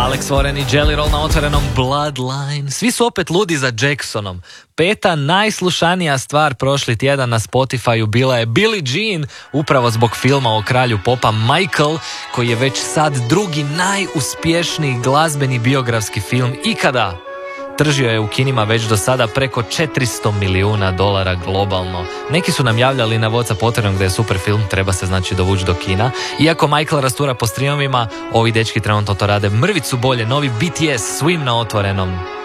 Alex Warren i Jelly Roll na otvorenom Bloodline. Svi su opet ludi za Jacksonom. 5. najslušanija stvar prošli tjedan na Spotifyu bila je Billie Jean, upravo zbog filma o kralju popa Michael, koji je već sad drugi najuspješniji glazbeni biografski film ikada. Tržio je u kinima već do sada preko $400 milijuna globalno. Neki su nam javljali na WhatsApp otvorenog da je super film, treba se znači dovući do kina. Iako Michael rastura po streamovima, ovi dečki trenutno to rade mrvicu bolje. Novi BTS, Swim na otvorenom.